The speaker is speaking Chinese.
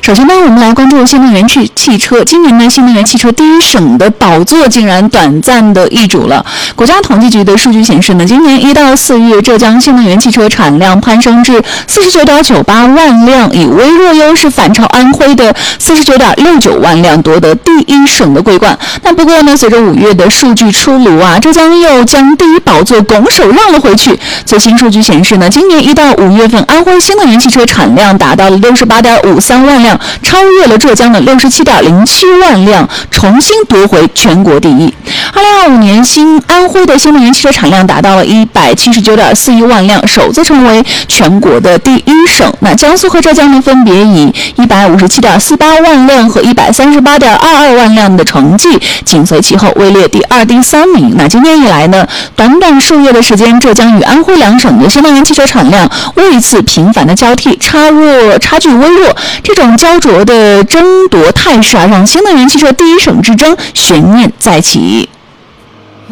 首先呢，我们来关注新能源汽车。今年呢，新能源汽车第一省的宝座竟然短暂的易主了。国家统计局的数据显示呢，今年1到4月，浙江新能源汽车产量攀升至49.98万辆，以微弱优势反超安徽的49.69万辆，夺得第一省的桂冠。但不过呢，随着5月的数据出炉啊，浙江又将第一宝座拱手让了回去。最新数据显示呢，今年1到5月份，安徽新能源汽车产量达到了68.53万辆，超越了浙江的67.07万辆，重新夺回全国第一。2025年，安徽的新能源汽车产量达到了179.41万辆，首次成为全国的第一省。那江苏和浙江呢，分别以157.48万辆和138.22万辆的成绩紧随其后，位列第2、第3名。那今年以来呢，短短数月的时间，浙江与安徽两省的新能源汽车产量位次频繁的交替，差距微弱。这种焦灼的争夺态势啊，让新能源汽车第一省之争悬念再起。